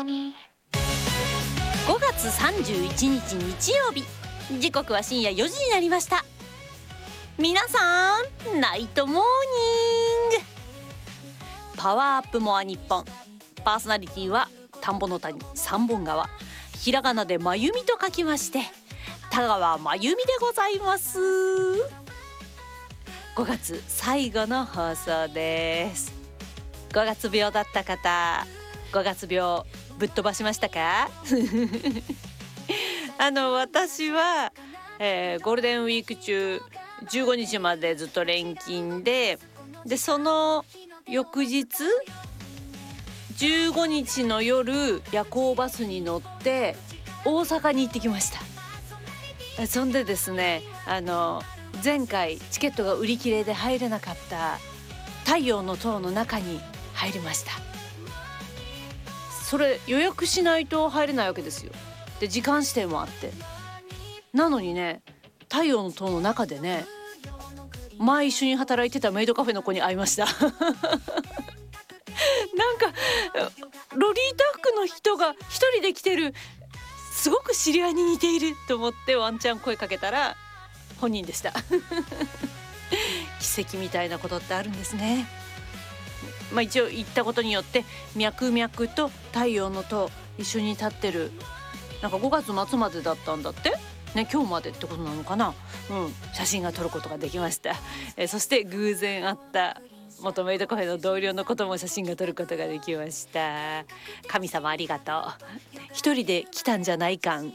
月31日日曜日、時刻は深夜4時になりました。皆さんナイトモーニング。パワーアップモア日本、パーソナリティは田んぼの谷三本川、ひらがなでまゆみと書きまして田川まゆみでございます。5月最後の放送です。5月病だった方、5月病ぶっ飛ばしましたか私は、ゴールデンウィーク中15日までずっと連勤でその翌日15日の夜夜行バスに乗って大阪に行ってきました。そんでですね、前回チケットが売り切れで入れなかった太陽の塔の中に入りました。それ予約しないと入れないわけですよ。で時間指定もあって、なのにね、太陽の塔の中でね、前一緒に働いてたメイドカフェの子に会いましたなんかロリータ服の人が一人で来てる、すごく知り合いに似ていると思ってワンチャン声かけたら本人でした奇跡みたいなことってあるんですね。一応行ったことによって脈々と太陽の塔一緒に立ってる、なんか5月末までだったんだってね、今日までってことなのかな、写真が撮ることができました。そして偶然会った元メイドカフェの同僚のことも写真が撮ることができました。神様ありがとう。一人で来たんじゃない感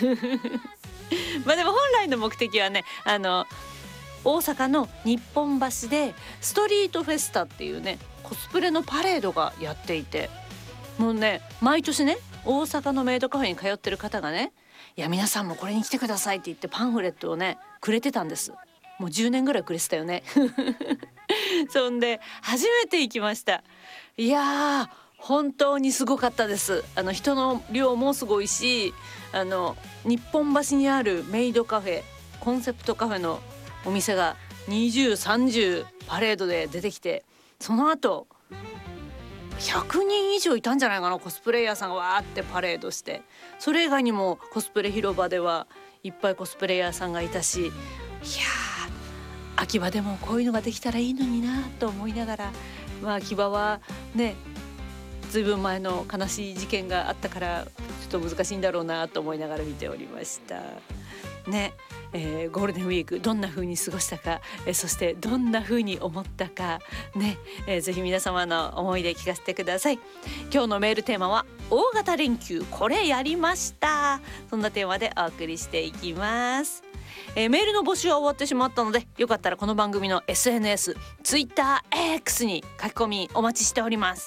でも本来の目的はね、大阪の日本橋でストリートフェスタっていうね、コスプレのパレードがやっていて、もうね、毎年ね、大阪のメイドカフェに通ってる方がね、いや皆さんもこれに来てくださいって言ってパンフレットをねくれてたんです。もう10年ぐらいくれてたよねそんで初めて行きました。いやー本当にすごかったです。人の量もすごいし、日本橋にあるメイドカフェ、コンセプトカフェのお店が20、30パレードで出てきて、その後100人以上いたんじゃないかな、コスプレイヤーさんがわーってパレードして。それ以外にもコスプレ広場ではいっぱいコスプレイヤーさんがいたし、いやー秋葉でもこういうのができたらいいのになと思いながら、秋葉はねずいぶん前の悲しい事件があったからちょっと難しいんだろうなと思いながら見ておりましたね。ゴールデンウィークどんな風に過ごしたか、そしてどんな風に思ったかね、ぜひ皆様の思い出聞かせてください。今日のメールテーマは大型連休これやりました。そんなテーマでお送りしていきます。メールの募集は終わってしまったので、よかったらこの番組の SNS、Twitter、X に書き込みお待ちしております。@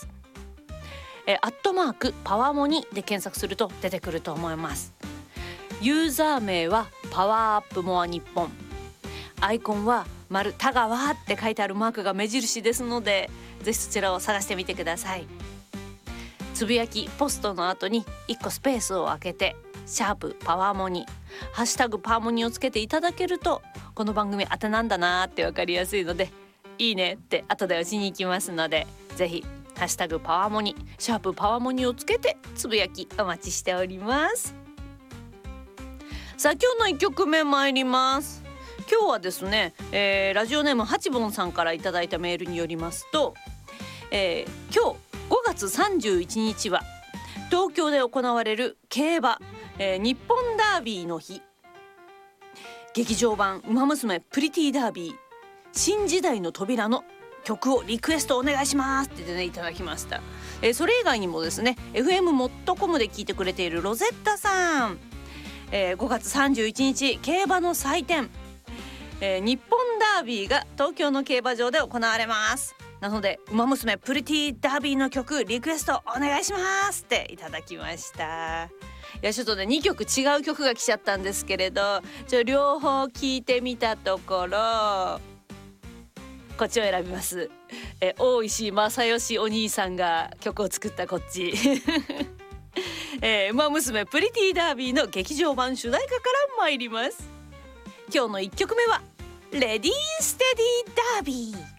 パワモニで検索すると出てくると思います。ユーザー名はパワーアップモア日本、アイコンは丸田川って書いてあるマークが目印ですので、ぜひそちらを探してみてください。つぶやきポストの後に1個スペースを空けてシャープパワーモニ、ハッシュタグパワモニをつけていただけると、この番組当てなんだなって分かりやすいので、いいねって後で押しに行きますので、ぜひハッシュタグパワモニ、シャープパワモニをつけてつぶやきお待ちしております。さあ今日の1曲目参ります。今日はですね、ラジオネームハチボンさんからいただいたメールによりますと、今日5月31日は東京で行われる競馬、日本ダービーの日、劇場版ウマ娘プリティダービー新時代の扉の曲をリクエストお願いしますってねいただきました。それ以外にもですね、 FM モットコムで聞いてくれているロゼッタさん、5月31日競馬の祭典、日本ダービーが東京の競馬場で行われます。なのでウマ娘プリティダービーの曲リクエストお願いしますっていただきました。いやちょっとね2曲違う曲が来ちゃったんですけれど、両方聞いてみたところこっちを選びます。大石正義お兄さんが曲を作ったこっちウマ娘プリティダービーの劇場版主題歌から参ります。今日の1曲目はレディーステディダービー。